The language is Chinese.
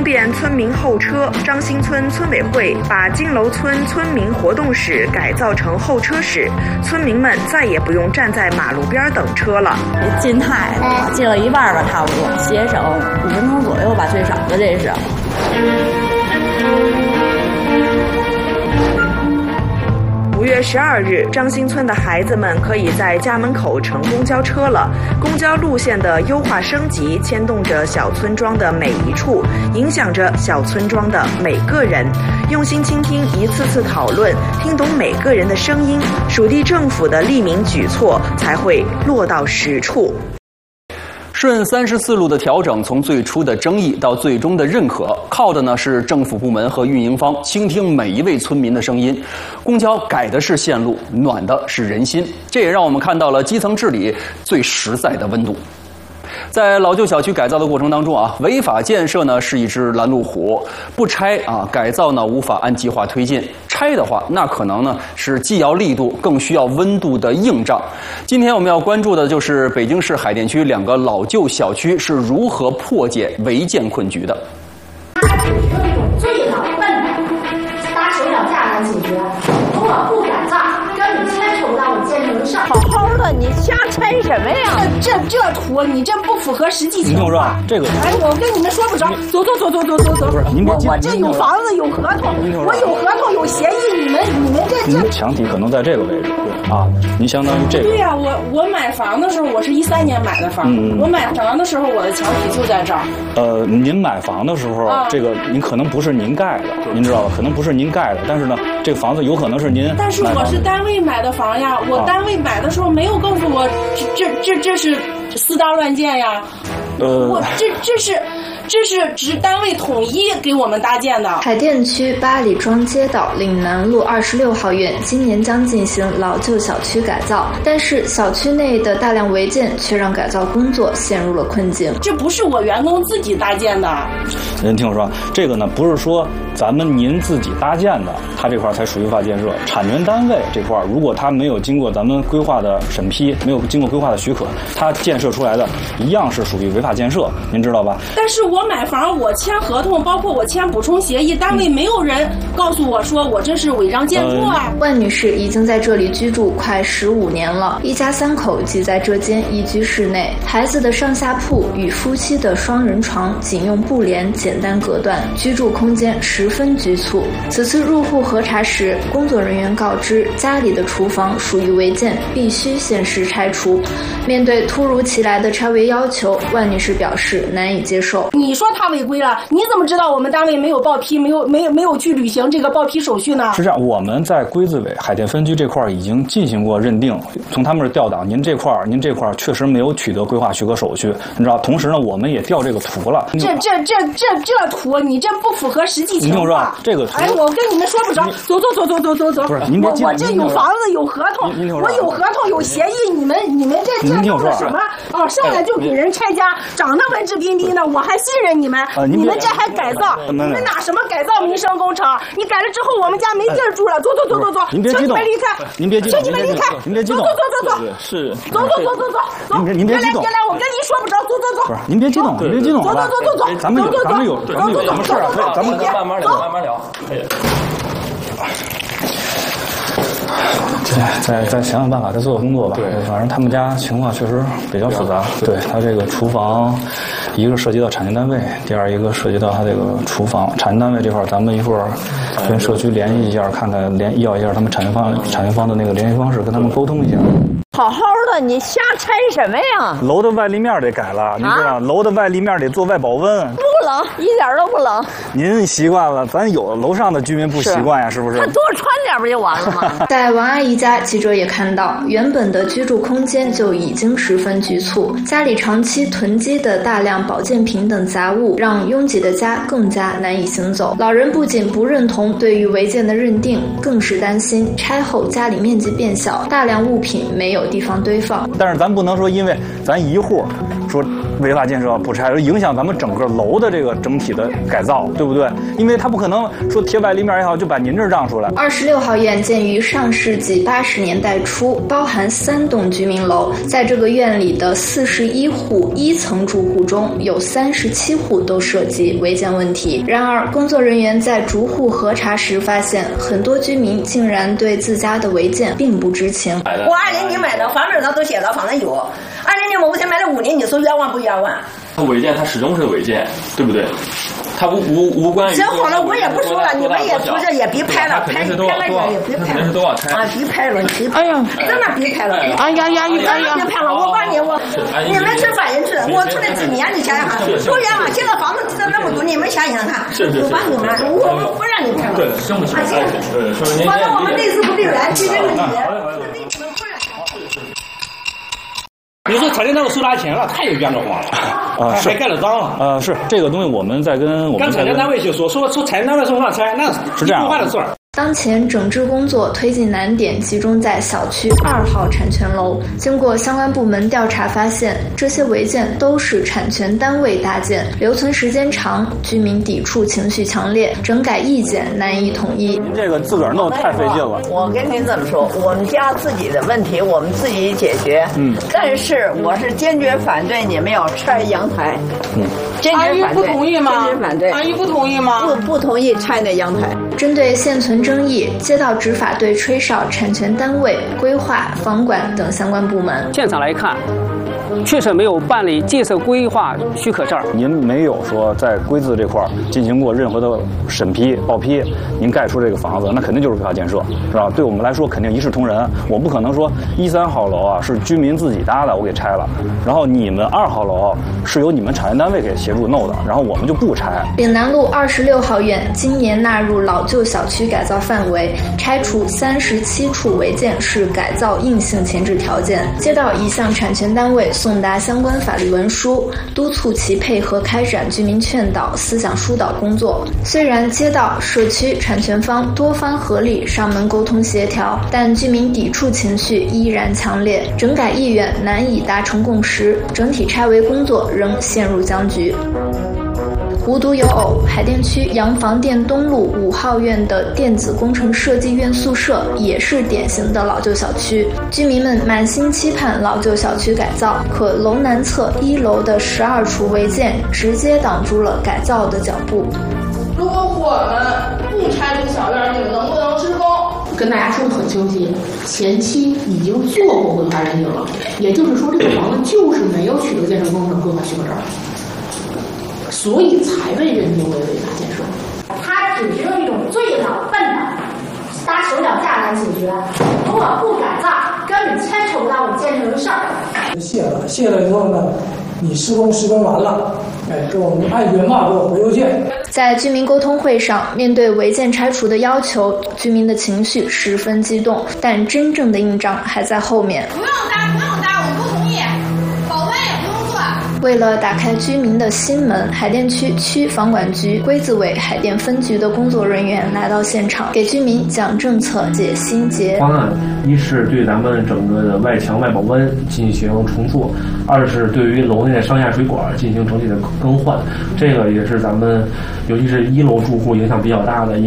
便村民候车，张新村村委会把金楼村村民活动室改造成候车室，村民们再也不用站在马路边等车了。 进太了，进了一半吧，差不多，节省5分钟左右吧，最少的这是。 5月12日，张新村的孩子们可以在家门口乘公交车了。公交路线的优化升级，牵动着小村庄的每一处，影响着小村庄的每个人。用心倾听，一次次讨论，听懂每个人的声音，属地政府的利民举措才会落到实处。 顺34路的调整，从最初的争议到最终的认可，靠的呢是政府部门和运营方倾听每一位村民的声音。公交改的是线路，暖的是人心，这也让我们看到了基层治理最实在的温度。在老旧小区改造的过程当中啊，违法建设呢是一只拦路虎，不拆啊，改造呢无法按计划推进；拆的话，那可能呢是既要力度，更需要温度的硬仗。今天我们要关注的就是北京市海淀区2个老旧小区是如何破解违建困局的。 最老笨的打手脚架来解决，如果不改造，跟你牵扯不到我建设的事儿。 好好的，你瞎拆什么呀？ 这图你这不符合实际情况。 这个， 哎，我跟你们说不着，走。 不是，您别急， 我这有房子有合同，我有合同有协议，你们这墙体可能在这个位置啊，您相当于这个。 对呀，我买房的时候，我是13年买的房，我买房的时候我的墙体就在这儿。 您买房的时候，这个您可能不是您盖的，您知道吧？可能不是您盖的，但是呢，这个房子有可能是您。 但是我是单位买的房呀，我单位买的时候没有告诉我这是私搭乱建呀，我这是指单位统一给我们搭建的。 海淀区八里庄街道岭南路26号院今年将进行老旧小区改造，但是小区内的大量违建却让改造工作陷入了困境。 这不是我员工自己搭建的。 您听我说，这个呢不是说您自己搭建的，它这块才属于违法建设。产权单位这块，如果它没有经过咱们规划的审批，没有经过规划的许可，它建设出来的一样是属于违法建设，您知道吧？ 但是我买房，我签合同，包括我签补充协议，单位没有人告诉我说我这是违章建筑啊。 万女士已经在这里居住快15年了，一家3口挤在这间一居室内，孩子的上下铺与夫妻的双人床仅用布帘简单隔断，居住空间十分局促。此次入户核查时，工作人员告知家里的厨房属于违建，必须限时拆除。面对突如其来的拆违要求，万女士表示难以接受。 你说他违规了，你怎么知道我们单位没有报批，没有去履行这个报批手续呢？ 是这样，我们在规资委海淀分局这块已经进行过认定，从他们这调档，您这块确实没有取得规划许可手续，你知道。同时呢，我们也调这个图了。 这图你这不符合实际情况。 这个图， 哎，我跟你们说不着，走。 不是，您别急， 我这有房子有合同，我有合同有协议，你们这弄的什么？上来就给人拆家，长得文质彬彬的，我还信任你们，你们这还改造，你们拿什么改造民生工程？你改了之后，我们家没地儿住了，走， 您别激动， 您别激动，求你们离开， 您别激动， 走， 是， 走， 您别激动， 别来，我跟你说不着，走。 不是，您别激动，走，咱们有什么事啊？咱们慢慢聊，对，再想想办法，再做做工作吧。对，反正他们家情况确实比较复杂。对，他这个厨房，一个涉及到产权单位，第二一个涉及到他这个厨房。产权单位这块，咱们一会儿跟社区联系一下，看看要一下他们产权方的那个联系方式，跟他们沟通一下。 好好的，你瞎拆什么呀？ 楼的外立面得改了，你知道，楼的外立面得做外保温。 不冷，一点都不冷。 您习惯了，咱有楼上的居民不习惯呀，是不是？ 他多穿点不就完了吗？ 在王阿姨家，记者也看到，原本的居住空间就已经十分局促，家里长期囤积的大量保健品等杂物，让拥挤的家更加难以行走。老人不仅不认同对于违建的认定，更是担心拆后家里面积变小，大量物品没有地方堆放。 但是咱不能说因为咱一户说违法建设不拆，影响咱们整个楼的这个整体的改造，对不对？因为他不可能说铁板立面也好，就把您这儿让出来。 26号院建于上世纪80年代初，包含3栋居民楼，在这个院里的41户1层住户中，有37户都涉及违建问题。然而，工作人员在逐户核查时发现，很多居民竟然对自家的违建并不知情。 我20年买的，房本上都写了，房子有。20年我才买了5年，你说冤枉不冤枉？ 违建它始终是违建，对不对？它无关于。 行好了，我也不说了，你们也不是也别拍了，拍了也别拍了，别拍了，哎呀，真的别拍了，哎呀，别拍了，我告诉你，你们是法人去的，我出来几年，你想想看，不冤枉，现在房子值那么多，你们想想看，我帮你们，我们不让你拍了， 对，行不行？ 反正我们内事不对人，其实你。 你说拆迁单位收拿钱了，太有冤枉了是还盖了章了。 是这个东西，我们在跟拆迁单位去说拆迁单位说让拆，那是这样的事儿。 当前整治工作推进难点集中在小区2号产权楼。经过相关部门调查发现，这些违建都是产权单位搭建，留存时间长，居民抵触情绪强烈，整改意见难以统一。 您这个自个儿弄太费劲了。 我跟您这么说，我们家自己的问题我们自己解决。但是我是坚决反对你们要拆阳台。坚决反对。阿姨不同意吗？坚决反对。阿姨不同意吗？不同意拆那阳台。 针对现存争议，街道执法队吹哨产权单位、规划、房管等相关部门。 现场来看，确实没有办理建设规划许可证。 您没有说在规字这块进行过任何的审批、报批，您盖出这个房子，那肯定就是违法建设，是吧？对我们来说，肯定一视同仁。我不可能说13号楼啊是居民自己搭的，我给拆了，然后你们2号楼是由你们产权单位给协助弄的，然后我们就不拆。 丙南路26号院今年纳入老旧小区改造范围，拆除37处违建是改造硬性前置条件。街道已向产权单位送达相关法律文书，督促其配合开展居民劝导、思想疏导工作。虽然街道、社区、产权方多方合力上门沟通协调，但居民抵触情绪依然强烈，整改意愿难以达成共识，整体拆违工作仍陷入僵局。无独有偶，海淀区洋房店东路5号院的电子工程设计院宿舍也是典型的老旧小区，居民们满心期盼老旧小区改造，可楼南侧1楼的12处违建直接挡住了改造的脚步。 如果我们不拆除小院，你们能不能施工？跟大家说的很清晰，前期已经做过规划认定了，也就是说这个房子就是没有取得建设工程规划许可证。所以才被认定为违法建设。 它只是用一种最老笨的搭手脚架来解决，如果不改造，根本牵扯不到我们建设的事儿。 卸了以后呢，你施工完了，给我们按原码给我回邮件。 在居民沟通会上，面对违建拆除的要求，居民的情绪十分激动，但真正的硬仗还在后面。 不用搭，我不同意，保温也不用做。 为了打开居民的心门，海淀区区房管局规字委海淀分局的工作人员来到现场，给居民讲政策、解心结。 方案一是对咱们整个的外墙外保温进行重塑，二是对于楼内的上下水管进行整体的更换，这个也是咱们尤其是1楼住户影响比较大的，因